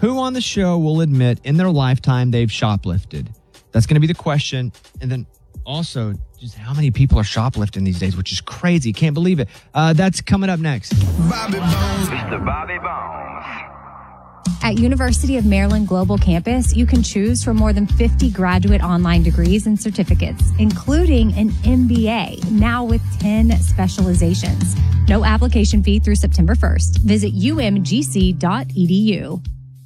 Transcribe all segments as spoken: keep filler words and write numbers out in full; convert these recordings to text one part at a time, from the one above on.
Who on the show will admit in their lifetime they've shoplifted? That's going to be the question. And then also, just how many people are shoplifting these days, which is crazy. Can't believe it. Uh, that's coming up next. Bobby Bones. Mister Bobby Bones. At University of Maryland Global Campus, you can choose from more than fifty graduate online degrees and certificates, including an M B A, now with ten specializations. No application fee through September first. Visit u m g c dot e d u.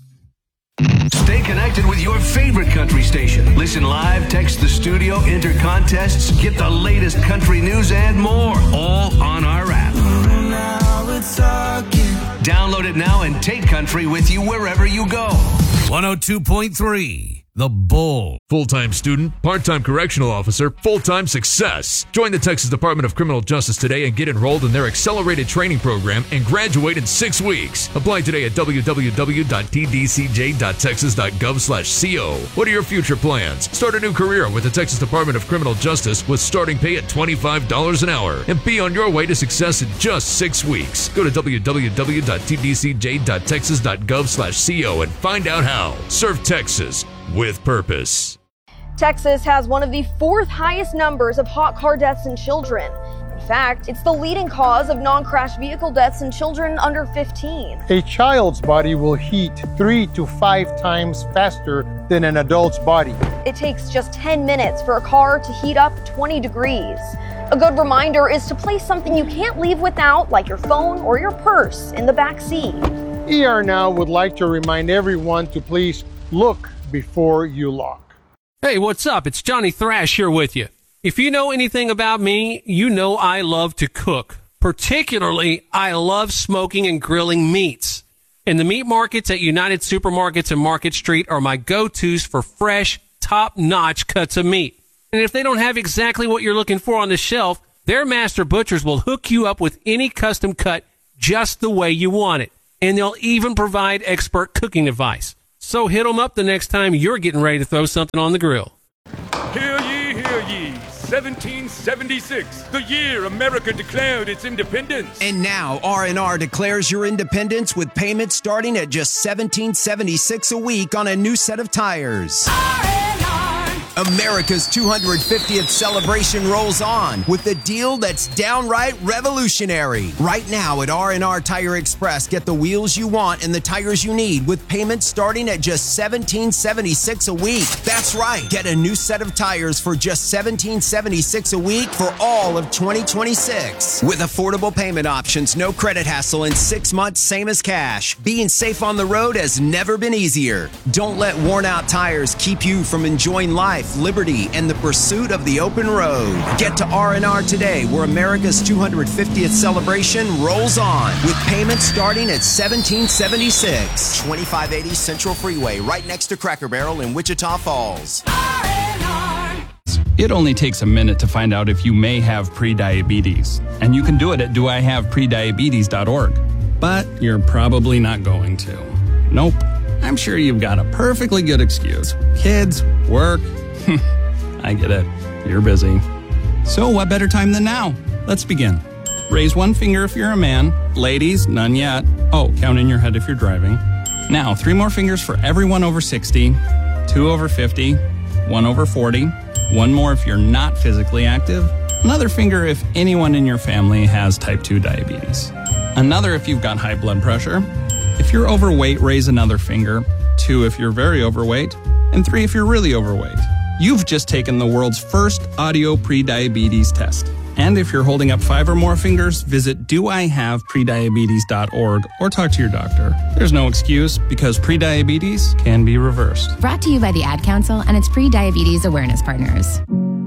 Stay connected with your favorite country station. Listen live, text the studio, enter contests, get the latest country news and more, all on our app. Now we're talking. Download it now and take country with you wherever you go. one oh two point three The Bull. Full-time student, part-time correctional officer, full-time success. Join the Texas Department of Criminal Justice today and get enrolled in their accelerated training program and graduate in six weeks. Apply today at w w w dot t d c j dot texas dot gov slash co. What are your future plans? Start a new career with the Texas Department of Criminal Justice with starting pay at twenty-five dollars an hour and be on your way to success in just six weeks. Go to w w w dot t d c j dot texas dot gov slash co and find out how. Serve Texas with purpose. Texas has one of the fourth highest numbers of hot car deaths in children. In fact, it's the leading cause of non-crash vehicle deaths in children under fifteen. A child's body will heat three to five times faster than an adult's body. It takes just ten minutes for a car to heat up twenty degrees. A good reminder is to place something you can't leave without, like your phone or your purse, in the back seat. E R Now would like to remind everyone to please look before you lock. Hey, what's up? It's Johnny Thrash here with you. If you know anything about me, you know I love to cook. Particularly, I love smoking and grilling meats. And the meat markets at United Supermarkets and Market Street are my go-tos for fresh, top-notch cuts of meat. And if they don't have exactly what you're looking for on the shelf, their master butchers will hook you up with any custom cut just the way you want it. And they'll even provide expert cooking advice. So hit them up the next time you're getting ready to throw something on the grill. Hear ye, hear ye. seventeen seventy-six, the year America declared its independence. And now R and R declares your independence with payments starting at just seventeen seventy-six a week on a new set of tires. R and R. America's two hundred fiftieth celebration rolls on with a deal that's downright revolutionary. Right now at R and R Tire Express, get the wheels you want and the tires you need with payments starting at just seventeen seventy-six a week. That's right. Get a new set of tires for just seventeen seventy-six a week for all of twenty twenty-six. With affordable payment options, no credit hassle, and six months same as cash. Being safe on the road has never been easier. Don't let worn out tires keep you from enjoying life, liberty, and the pursuit of the open road. Get to R and R today, where America's two hundred fiftieth celebration rolls on with payments starting at seventeen seventy-six. twenty-five eighty Central Freeway, right next to Cracker Barrel in Wichita Falls. R and R. It only takes a minute to find out if you may have prediabetes, and you can do it at do I have prediabetes dot org. But you're probably not going to. Nope. I'm sure you've got a perfectly good excuse. Kids, work. I get it. You're busy. So what better time than now? Let's begin. Raise one finger if you're a man. Ladies, none yet. Oh, count in your head if you're driving. Now, three more fingers for everyone over sixty, two over fifty, one over forty, one more if you're not physically active, another finger if anyone in your family has type two diabetes, another if you've got high blood pressure. If you're overweight, raise another finger, two if you're very overweight, and three if you're really overweight. You've just taken the world's first audio prediabetes test. And if you're holding up five or more fingers, visit do I have prediabetes dot org or talk to your doctor. There's no excuse because prediabetes can be reversed. Brought to you by the Ad Council and its pre-diabetes awareness partners.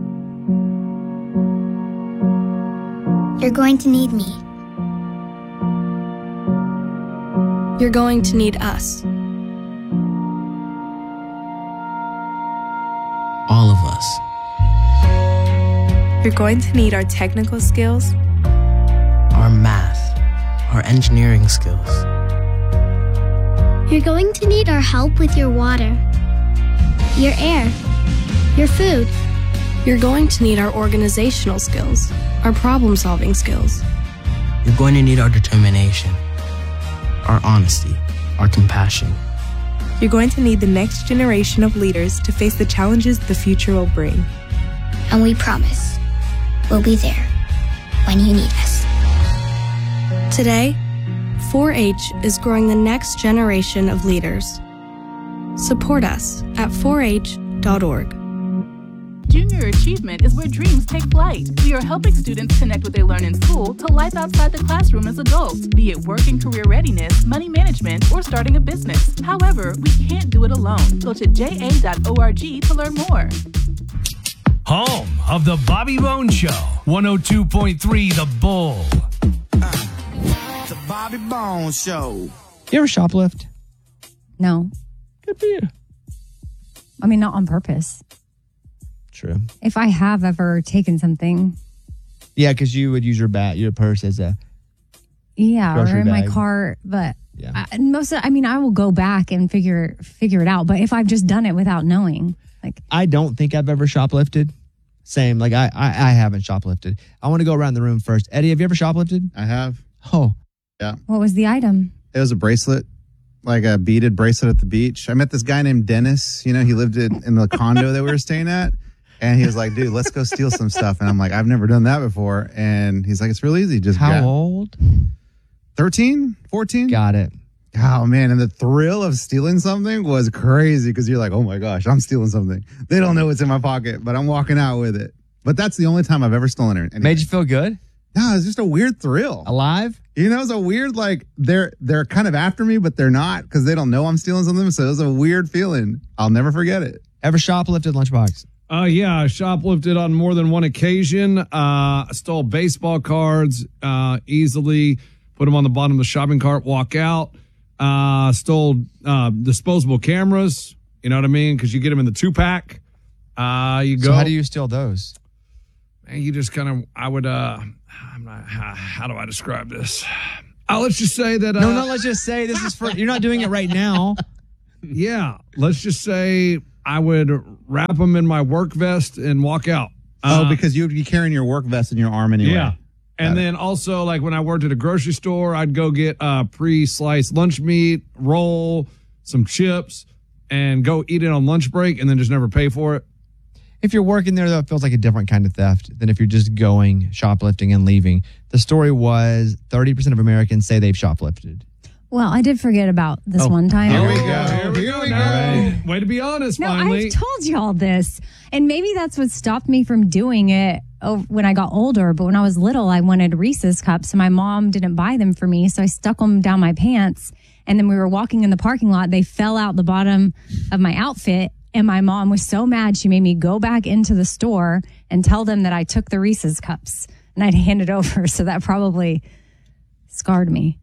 You're going to need me. You're going to need us. All of us. You're going to need our technical skills, our math, our engineering skills. You're going to need our help with your water, your air, your food. You're going to need our organizational skills, our problem-solving skills. You're going to need our determination, our honesty, our compassion. You're going to need the next generation of leaders to face the challenges the future will bring. And we promise we'll be there when you need us. Today, four H is growing the next generation of leaders. Support us at four H dot org. Junior Achievement is where dreams take flight. We are helping students connect what they learn in school to life outside the classroom as adults, be it work and career readiness, money management, or starting a business. However, we can't do it alone. Go to j a dot org to learn more. Home of the Bobby Bones Show, one oh two point three The Bull. The Bobby Bones Show. You ever shoplift? No. Good for you. I mean, not on purpose. True. If I have ever taken something, Yeah, because you would use your bat, your purse as a yeah, grocery or in my bag. car, but Yeah. I, most of, I mean, I will go back and figure figure it out. But if I've just done it without knowing, like I don't think I've ever shoplifted. Same. Like I, I, I haven't shoplifted. I want to go around the room first. Eddie, have you ever shoplifted? I have. Oh. Yeah. what was the item? It was a bracelet, like a beaded bracelet at the beach. I met this guy named Dennis. You know, he lived in, in the condo that we were staying at. And he was like, dude, let's go steal some stuff. And I'm like, I've never done that before. And he's like, it's real easy. Just How grab- old? thirteen, fourteen Got it. Oh, man. And the thrill of stealing something was crazy because you're like, oh, my gosh, I'm stealing something. They don't know what's in my pocket, but I'm walking out with it. But that's the only time I've ever stolen anything. Made you feel good? No, it's just a weird thrill. Alive? You know, it's a weird, like, they're they're kind of after me, but they're not because they don't know I'm stealing something. So it was a weird feeling. I'll never forget it. Ever shoplifted Lunchbox? Uh, yeah, I shoplifted on more than one occasion. Uh, I stole baseball cards uh, easily, put them on the bottom of the shopping cart, walk out. Uh, stole uh, disposable cameras, you know what I mean? Because you get them in the two-pack. Uh, you go. So how do you steal those? And you just kind of, I would, uh, I'm not, how, how do I describe this? Uh, let's just say that. Uh, No, no, let's just say this is for, you're not doing it right now. Yeah, let's just say I would wrap them in my work vest and walk out. Oh, Uh, because you'd be carrying your work vest in your arm anyway. Yeah. And then also, like when I worked at a grocery store, I'd go get uh, pre-sliced lunch meat, roll, some chips, and go eat it on lunch break and then just never pay for it. If you're working there, though, it feels like a different kind of theft than if you're just going shoplifting and leaving. The story was thirty percent of Americans say they've shoplifted. Well, I did forget about this Oh, one time. Here we go. Here we go. Now. Way to be honest, No, finally. I've told you all this. And maybe that's what stopped me from doing it oh, when I got older. But when I was little, I wanted Reese's cups, and my mom didn't buy them for me. So I stuck them down my pants. And then we were walking in the parking lot. They fell out the bottom of my outfit. And my mom was so mad, she made me go back into the store and tell them that I took the Reese's cups. And I'd hand it over. So that probably scarred me.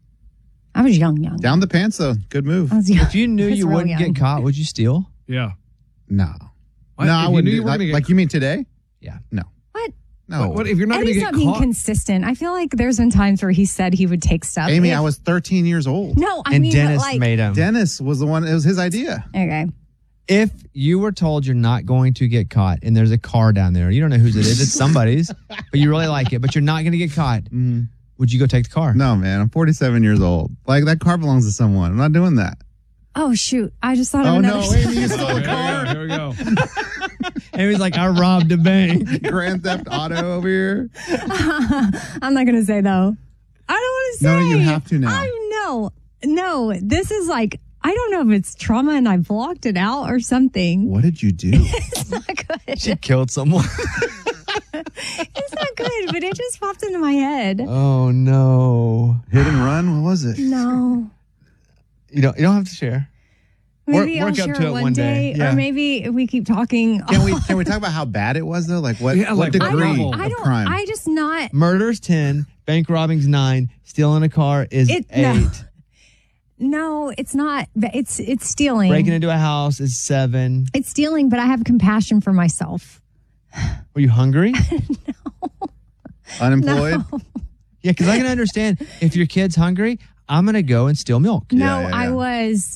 I was young, young. Down the pants, though. Good move. I was young. If you knew I was you real wouldn't young. get caught, would you steal? Yeah. No. What? No, If I you wouldn't. knew do- you were like, gonna get- like you mean today? Yeah. No. What? No. What, what if you're not going to Eddie's get not being caught? consistent. I feel like there's been times where he said he would take stuff. Amy, If- I was thirteen years old. No, I and mean, but Dennis like, made him. Dennis was the one, it was his idea. Okay. If you were told you're not going to get caught and there's a car down there, you don't know whose it is, it's somebody's, but you really like it, but you're not going to get caught, Mm. would you go take the car? No, man, I'm forty-seven years old. Like, that car belongs to someone. I'm not doing that. Oh, shoot. I just thought of Oh, another no, Amy, you stole a car. Here we go. And he was like, I robbed a bank. Grand Theft Auto over here. I'm not going to say, though. I don't want to say. No, you have to now. I no. No, this is like, I don't know if it's trauma and I blocked it out or something. What did you do? It's not good. She killed someone. It's not good, but it just popped into my head. Oh, no. Hit and run? What was it? No. You don't, you don't have to share. Maybe Work- I'll work up share to it it one, one day, day. Yeah. or maybe if we keep talking. Can we can we talk about how bad it was though? Like what, Yeah, what like degree what I level? don't. I of don't. crime? I just not. Murder's ten, bank robbing's nine, stealing a car is It- eight. no. No, it's not. But It's it's stealing. Breaking into a house is seven. It's stealing, but I have compassion for myself. Were you hungry? Unemployed? No, Yeah, because I can understand if your kid's hungry, I'm going to go and steal milk. no, yeah, I yeah. was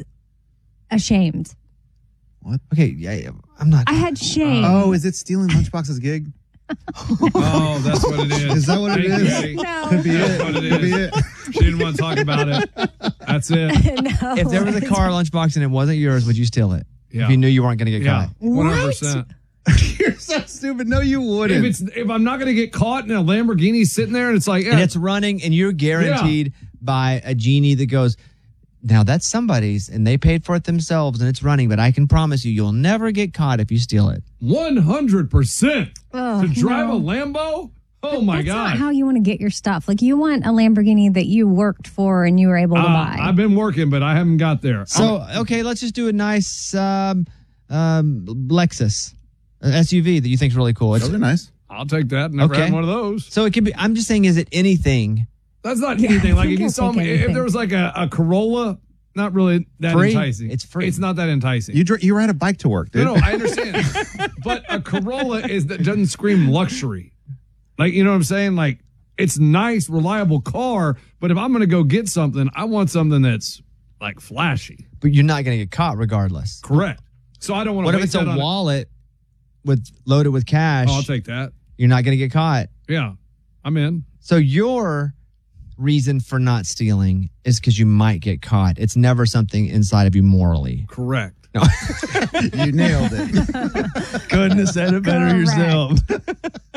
ashamed. Okay, yeah, yeah, I'm not. I had shame. Oh, is it stealing Lunchbox's gig? Oh, that's what it is. Is that what it Thank is? you, Eddie. No. Could be That's it. what it Could be is. it. She didn't want to talk about it. That's it. no. If there was a car lunchbox and it wasn't yours, would you steal it? Yeah. If you knew you weren't going to get Yeah, caught. one hundred percent. You're so stupid. No, you wouldn't. If it's if I'm not going to get caught in a Lamborghini sitting there and it's like, yeah, And it's running and you're guaranteed by a genie that goes, now that's somebody's and they paid for it themselves and it's running, but I can promise you, you'll never get caught if you steal it. one hundred percent Ugh, to drive no. a Lambo. Oh my That's god! not how you want to get your stuff. Like you want a Lamborghini that you worked for and you were able to Uh, buy. I've been working, but I haven't got there. So, okay, let's just do a nice um, um, Lexus uh, S U V that you think is really cool. It's, Those are nice. I'll take that. Never Okay. had one of those. so it can be, I'm just saying, is it anything? That's not Yeah, anything. Like I if you can't saw take me, if anything. there was like a, a Corolla, not really that Free? enticing. It's free. It's not that enticing. You dr- you ride a bike to work, dude. no, no, I understand. But a Corolla is that doesn't scream luxury. Like, you know what I'm saying? Like, it's nice, reliable car, but if I'm going to go get something, I want something that's like flashy. But you're not going to get caught regardless. Correct. So I don't want to What if waste it's a that on it. wallet with loaded with cash? Oh, I'll take that. You're not going to get caught. Yeah, I'm in. So your reason for not stealing is because you might get caught. It's never something inside of you morally. Correct. You nailed it. Couldn't have said it better Correct. yourself.